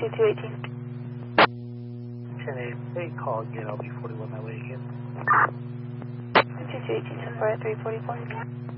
2218. 10-8, call again, I'll be 41 that way again. 2218, Sephora 344.